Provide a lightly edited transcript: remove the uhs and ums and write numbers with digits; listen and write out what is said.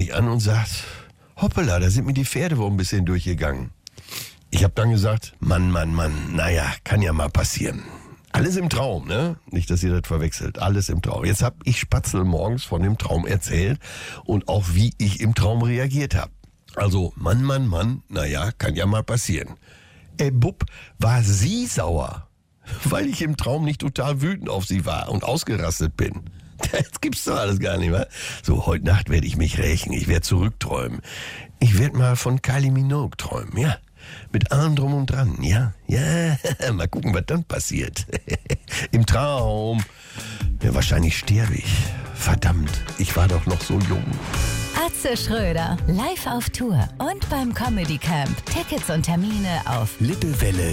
mich an und sagt, hoppala, da sind mir die Pferde wohl ein bisschen durchgegangen. Ich habe dann gesagt, Mann, naja, kann ja mal passieren. Alles im Traum, ne? Nicht, dass ihr das verwechselt. Alles im Traum. Jetzt hab ich Spatzel morgens von dem Traum erzählt und auch wie ich im Traum reagiert habe. Also, Mann, naja, kann ja mal passieren. Bub, war sie sauer, weil ich im Traum nicht total wütend auf sie war und ausgerastet bin. Das gibt's doch alles gar nicht, wa? So, heute Nacht werde ich mich rächen. Ich werde zurückträumen. Ich werde mal von Kylie Minogue träumen, ja? Mit allem drum und dran, ja? Ja, mal gucken, was dann passiert. Im Traum. Ja, wahrscheinlich sterbe ich. Verdammt, ich war doch noch so jung. Atze Schröder, live auf Tour und beim Comedy Camp. Tickets und Termine auf Lippewelle.